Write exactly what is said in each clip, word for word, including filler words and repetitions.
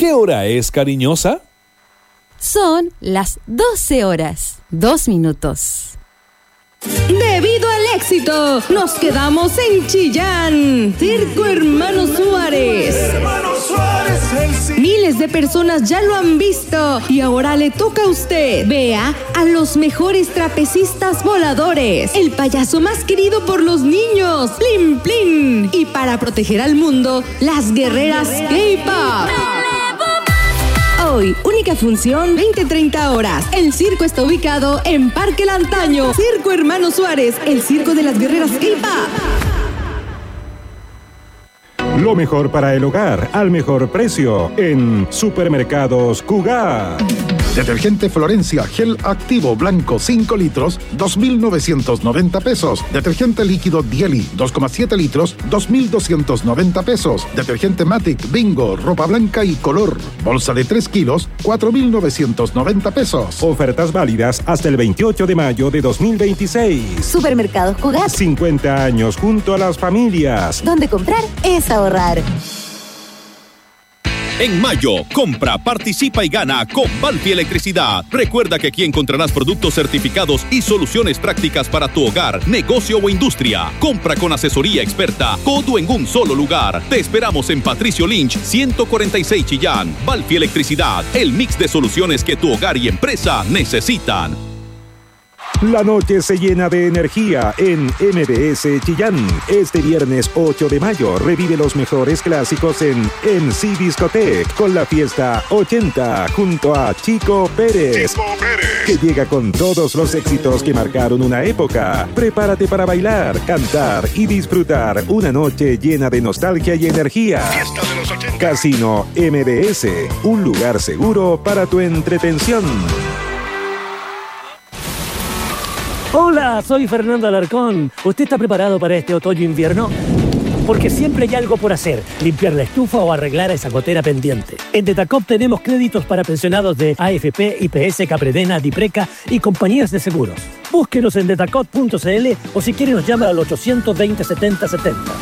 ¿Qué hora es, cariñosa? Son las doce horas, dos minutos. Debido al éxito, nos quedamos en Chillán. Circo Hermano Suárez. Miles de personas ya lo han visto y ahora le toca a usted. Vea a los mejores trapecistas voladores, el payaso más querido por los niños, Plin Plin. Y para proteger al mundo, las guerreras K-pop. Hoy, única función, veinte a treinta horas. El circo está ubicado en Parque Lantaño. Circo Hermano Suárez, el circo de las guerreras K-pop. Lo mejor para el hogar, al mejor precio, en Supermercados Cugat. Detergente Florencia Gel Activo Blanco cinco litros, dos mil novecientos noventa pesos. Detergente líquido Dieli dos coma siete litros, dos mil doscientos noventa pesos. Detergente Matic Bingo Ropa Blanca y Color bolsa de tres kilos, cuatro mil novecientos noventa pesos. Ofertas válidas hasta el veintiocho de mayo de dos mil veintiséis. Supermercados Cugat. cincuenta años junto a las familias. Donde comprar es ahorrar. En mayo, compra, participa y gana con Valpi Electricidad. Recuerda que aquí encontrarás productos certificados y soluciones prácticas para tu hogar, negocio o industria. Compra con asesoría experta, todo en un solo lugar. Te esperamos en Patricio Lynch, ciento cuarenta y seis Chillán. Valpi Electricidad, el mix de soluciones que tu hogar y empresa necesitan. La noche se llena de energía en M B S Chillán. Este viernes ocho de mayo revive los mejores clásicos en M C Discotec con la fiesta ochenta junto a Chico Pérez, Chico Pérez, que llega con todos los éxitos que marcaron una época. Prepárate para bailar, cantar y disfrutar una noche llena de nostalgia y energía. Fiesta de los ochenta. Casino M B S, un lugar seguro para tu entretención. Hola, soy Fernando Alarcón. ¿Usted está preparado para este otoño-invierno? Porque siempre hay algo por hacer, limpiar la estufa o arreglar esa gotera pendiente. En Detacop tenemos créditos para pensionados de A F P, I P S, Capredena, Dipreca y compañías de seguros. Búsquenos en detacop punto c l o si quiere nos llama al ochocientos veinte, setenta setenta.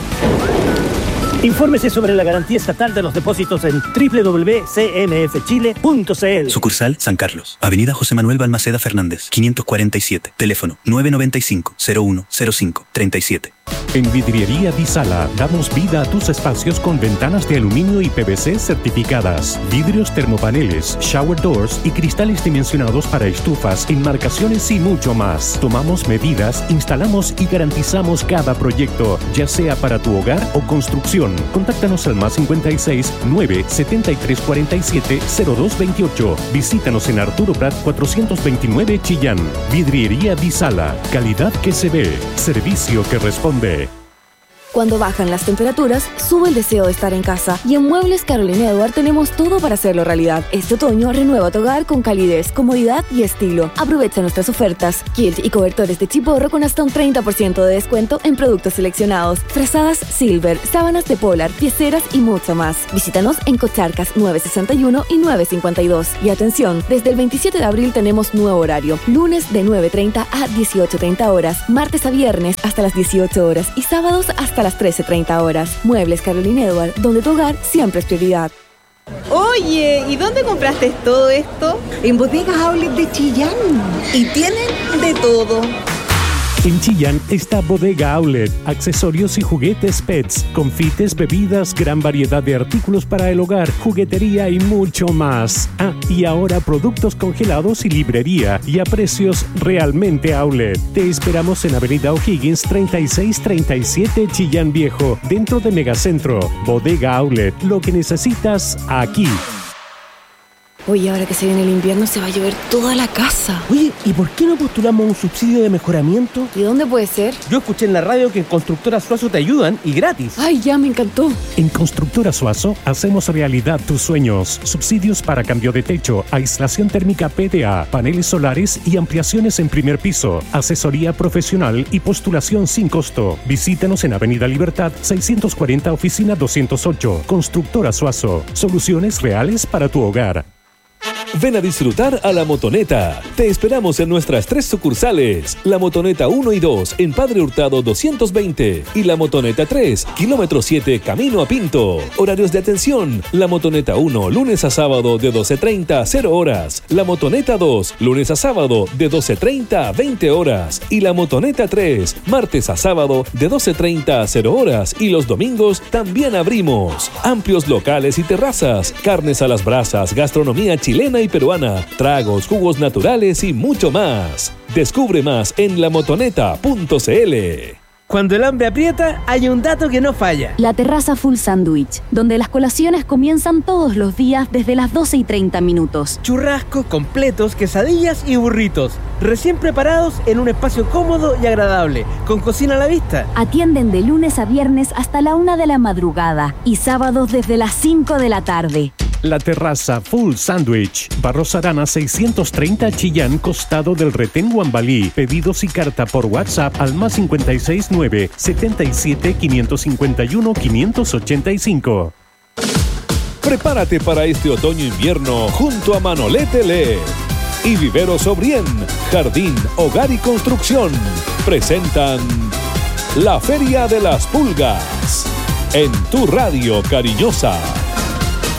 Infórmese sobre la garantía estatal de los depósitos en doble u doble u doble u punto c m f chile punto c l. Sucursal San Carlos, Avenida José Manuel Balmaceda Fernández, quinientos cuarenta y siete. Teléfono nueve nueve cinco, cero uno cero cinco, treinta y siete. En Vidriería Di Sala damos vida a tus espacios con ventanas de aluminio y P V C certificadas, vidrios termopaneles, shower doors y cristales dimensionados para estufas, enmarcaciones y mucho más. Tomamos medidas, instalamos y garantizamos cada proyecto, ya sea para tu hogar o construcción. Contáctanos al más cincuenta y seis, nueve, setenta y tres cuarenta y siete, cero dos veintiocho. Visítanos en Arturo Prat cuatrocientos veintinueve Chillán. Vidriería Di Sala, calidad que se ve, servicio que responde. Cuando bajan las temperaturas, sube el deseo de estar en casa. Y en Muebles Carolina Eduard tenemos todo para hacerlo realidad. Este otoño, renueva tu hogar con calidez, comodidad y estilo. Aprovecha nuestras ofertas. Kilt y cobertores de chiporro con hasta un treinta por ciento de descuento en productos seleccionados. Frazadas Silver, sábanas de Polar, pieceras y mucho más. Visítanos en Cocharcas nueve sesenta y uno y nueve cincuenta y dos. Y atención, desde el veintisiete de abril tenemos nuevo horario. Lunes de nueve treinta a dieciocho treinta horas. Martes a viernes hasta las dieciocho horas. Y sábados hasta a las trece treinta horas. Muebles Carolina Eduard, donde tu hogar siempre es prioridad. Oye, ¿y dónde compraste todo esto? En Bodegas Outlet de Chillán. Y tienen de todo. En Chillán está Bodega Outlet, accesorios y juguetes pets, confites, bebidas, gran variedad de artículos para el hogar, juguetería y mucho más. Ah, y ahora productos congelados y librería y a precios realmente outlet. Te esperamos en Avenida O'Higgins treinta y seis treinta y siete Chillán Viejo, dentro de Megacentro. Bodega Outlet, lo que necesitas aquí. Oye, ahora que se viene el invierno se va a llover toda la casa. Oye, ¿y por qué no postulamos un subsidio de mejoramiento? ¿Y dónde puede ser? Yo escuché en la radio que en Constructora Suazo te ayudan y gratis. Ay, ya me encantó. En Constructora Suazo hacemos realidad tus sueños. Subsidios para cambio de techo, aislación térmica P D A, paneles solares y ampliaciones en primer piso. Asesoría profesional y postulación sin costo. Visítanos en Avenida Libertad seiscientos cuarenta, oficina doscientos ocho. Constructora Suazo. Soluciones reales para tu hogar. Ven a disfrutar a La Motoneta. Te esperamos en nuestras tres sucursales. La Motoneta uno y dos en Padre Hurtado doscientos veinte y La Motoneta tres, kilómetro siete, camino a Pinto. Horarios de atención. La Motoneta uno, lunes a sábado de doce treinta a cero horas. La Motoneta dos, lunes a sábado de doce treinta a veinte horas. Y la Motoneta tres, martes a sábado de doce treinta a cero horas. Y los domingos también abrimos. Amplios locales y terrazas, carnes a las brasas, gastronomía chilena y peruana, tragos, jugos naturales y mucho más. Descubre más en la motoneta punto c l. Cuando el hambre aprieta, hay un dato que no falla. La terraza Full Sandwich, donde las colaciones comienzan todos los días desde las doce y treinta minutos. Churrascos, completos, quesadillas y burritos, recién preparados en un espacio cómodo y agradable, con cocina a la vista. Atienden de lunes a viernes hasta la una de la madrugada y sábados desde las cinco de la tarde. La terraza Full Sandwich, Barros Arana seiscientos treinta Chillán, costado del Retén Guambalí. Pedidos y carta por WhatsApp al más cincuenta y seis nueve, setenta y siete, quinientos cincuenta y uno, quinientos ochenta y cinco. Prepárate para este otoño-invierno junto a Manolete L E D y Vivero Sobrien, Jardín, Hogar y Construcción. Presentan la Feria de las Pulgas en tu radio cariñosa.